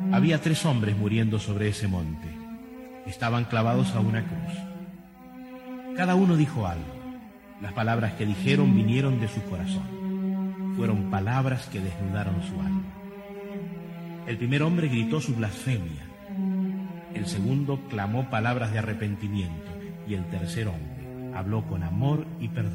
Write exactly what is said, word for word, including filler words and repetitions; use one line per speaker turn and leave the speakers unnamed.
Había tres hombres muriendo sobre ese monte. Estaban clavados a una cruz. Cada uno dijo algo. Las palabras que dijeron vinieron de su corazón. Fueron palabras que desnudaron su alma. El primer hombre gritó su blasfemia. El segundo clamó palabras de arrepentimiento. Y el tercer hombre habló con amor y perdón.